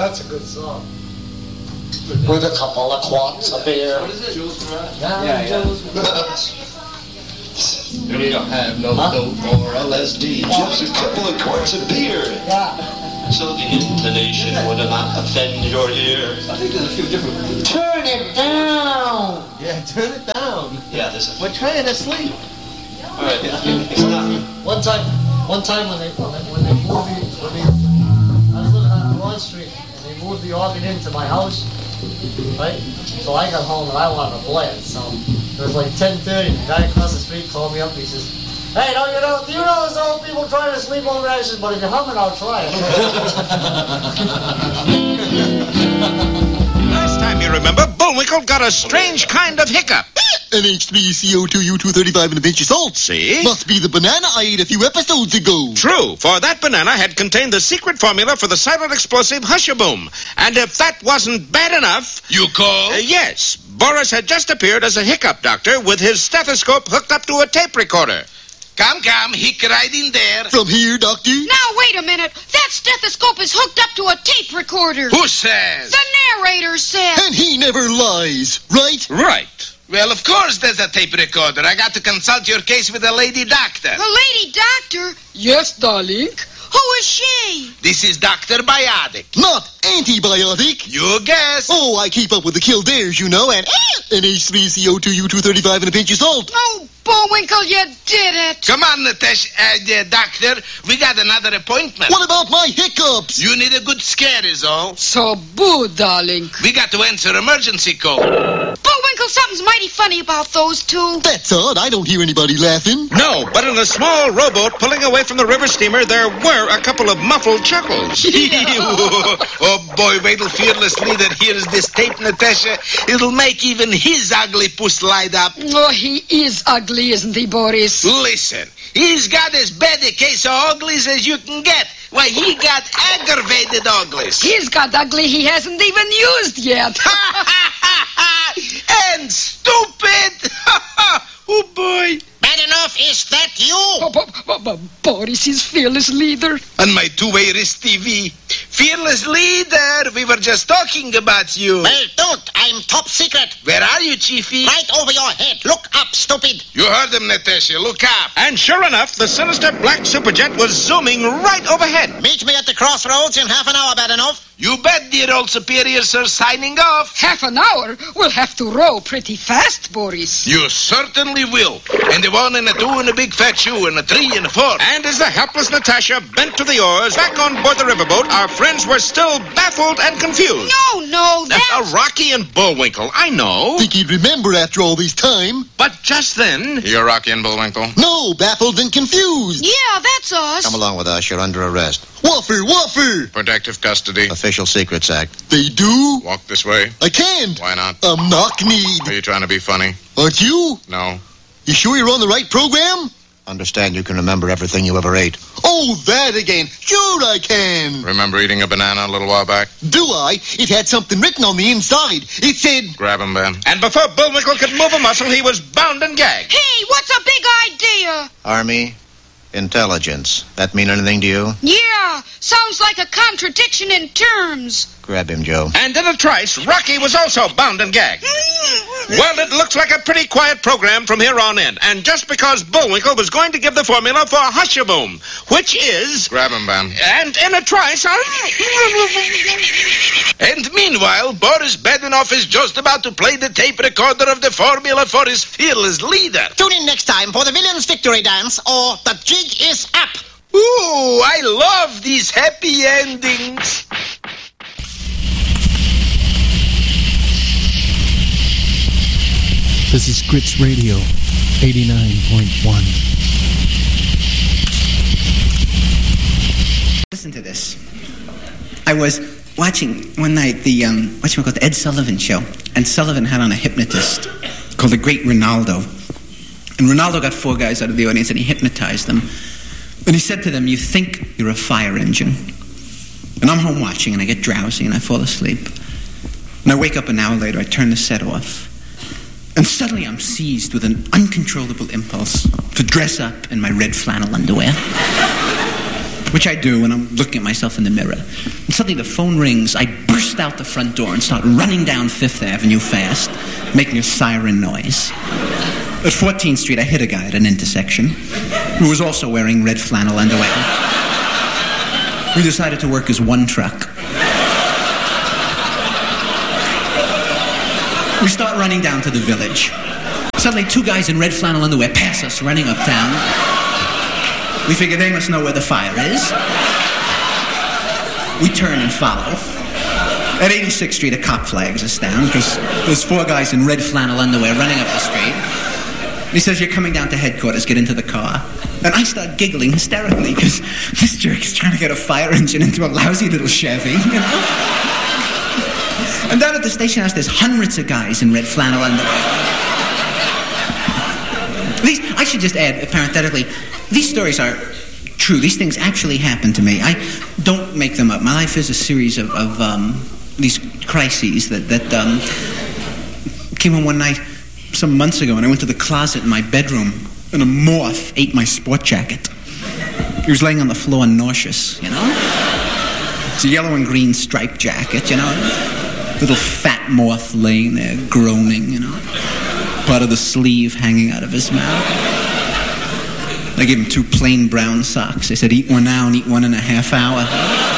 that's a good song. With a couple of quarts of beer. What is it? Jules Garage? Yeah. Jules Garage. We don't have no dope or LSD. Just a couple of quarts of beer. Yeah. So the intonation would not offend your ear. I think there's a few different... Turn it down! Yeah, turn it down. Yeah, this is... We're trying to sleep. All right, it's not... One time when they moved I was living on Broad Street, and they moved the organ into my house, right? So I got home and I wanted to play it. So it was like 10:30. The guy across the street called me up. He says, "Hey, do you know there's old people trying to sleep over there?" I said, "But if you're humming, I'll try it." Last time you remember, Bullwinkle got a strange kind of hiccup. NH3CO2U235 and a pinch of salt. See? Must be the banana I ate a few episodes ago. True, for that banana had contained the secret formula for the silent explosive Hush-a-Boom. And if that wasn't bad enough... You call? Yes. Boris had just appeared as a hiccup doctor with his stethoscope hooked up to a tape recorder. Come, hick right in there. From here, doctor? Now, wait a minute. That stethoscope is hooked up to a tape recorder. Who says? The narrator says. And he never lies, right? Right. Well, of course there's a tape recorder. I got to consult your case with a lady doctor. A lady doctor? Yes, darling. Who is she? This is Dr. Biotic. Not antibiotic. You guess. Oh, I keep up with the killdares, you know, and NH3CO2U235 and a pinch of salt. Oh, Bullwinkle, you did it. Come on, Natasha, doctor. We got another appointment. What about my hiccups? You need a good scare is all. So boo, darling. We got to answer emergency call. Bullwinkle, something's mighty funny about those two. That's odd. I don't hear anybody laughing. No, but in a small rowboat pulling away from the river steamer, there were a couple of muffled chuckles. Oh, boy, wait till Fearless Leader hears this tape, Natasha. It'll make even his ugly puss light up. Oh, he is ugly, isn't he, Boris? Listen, he's got as bad a case of uglies as you can get. Why, he got aggravated uglies. He's got ugly he hasn't even used yet. And stupid. Oh, boy. Bad enough, is that you? Boris is Fearless Leader. On my two-way wrist TV. Fearless Leader, we were just talking about you. Well, don't. I'm top secret. Where are you, Chiefy? Right over your head. Look up, stupid. You heard him, Natasha. Look up. And sure enough, the sinister black superjet was zooming right overhead. Meet me at the crossroads in half an hour, bad enough. You bet, dear old superior, sir. Signing off. Half an hour? We'll have to row pretty fast, Boris. You certainly will. And a 1 and a 2 and a big fat shoe and a 3 and a 4. And as the helpless Natasha bent to the oars back on board the riverboat, our friends were still baffled and confused. No, that's... Rocky and Bullwinkle, I know. Think he'd remember after all this time. But just then... You're Rocky and Bullwinkle? No, baffled and confused. Yeah, that's us. Come along with us. You're under arrest. Whaffer! Protective custody. Official Secrets Act. They do? Walk this way. I can't. Why not? I'm knock-kneed. Are you trying to be funny? Aren't you? No. You sure you're on the right program? Understand you can remember everything you ever ate. Oh, that again. Sure I can. Remember eating a banana a little while back? Do I? It had something written on the inside. It said... Grab him, Ben. And before Bullwinkle could move a muscle, he was bound and gagged. Hey, what's a big idea? Army, intelligence. That mean anything to you? Yeah, sounds like a contradiction in terms. Grab him, Joe. And in a trice, Rocky was also bound and gagged. Well, it looks like a pretty quiet program from here on in. And just because Bullwinkle was going to give the formula for Hush-a-Boom, which is... Grab him, Ben. And in a trice... And meanwhile, Boris Badenoff is just about to play the tape recorder of the formula for his fearless leader. Tune in next time for the Villain's Victory Dance or The Jig is Up. Ooh, I love these happy endings. This is Grits Radio, 89.1. Listen to this. I was watching one night the Ed Sullivan show, and Sullivan had on a hypnotist called the Great Ronaldo. And Ronaldo got 4 guys out of the audience, and he hypnotized them. And he said to them, "You think you're a fire engine." And I'm home watching, and I get drowsy, and I fall asleep. And I wake up an hour later, I turn the set off. And suddenly I'm seized with an uncontrollable impulse to dress up in my red flannel underwear. which I do when I'm looking at myself in the mirror. And suddenly the phone rings. I burst out the front door and start running down Fifth Avenue fast, making a siren noise. At 14th Street, I hit a guy at an intersection who was also wearing red flannel underwear. We decided to work as one truck. We start running down to the Village. Suddenly, two guys in red flannel underwear pass us running uptown. We figure they must know where the fire is. We turn and follow. At 86th Street, a cop flags us down because there's four guys in red flannel underwear running up the street. He says, "You're coming down to headquarters, get into the car." And I start giggling hysterically because this jerk is trying to get a fire engine into a lousy little Chevy, you know? And down at the station house, there's hundreds of guys in red flannel underwear. I should just add, parenthetically, these stories are true. These things actually happen to me. I don't make them up. My life is a series of these crises that came on one night some months ago, and I went to the closet in my bedroom, and a moth ate my sport jacket. He was laying on the floor nauseous, you know? It's a yellow and green striped jacket, you know? Little fat moth laying there, groaning, you know? Part of the sleeve hanging out of his mouth. I gave him 2 plain brown socks. I said, "Eat one now and eat 1.5 hours."